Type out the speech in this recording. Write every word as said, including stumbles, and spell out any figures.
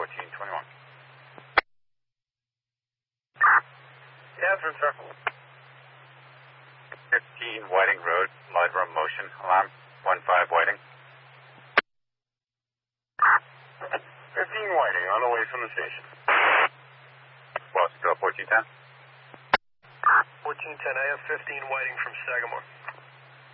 fourteen twenty-one. Catherine, sir. fifteen Whiting Road, light room motion, alarm, one five Whiting. fifteen Whiting, on the way from the station. Boston, fourteen ten. fourteen ten, I have fifteen Whiting from Sagamore.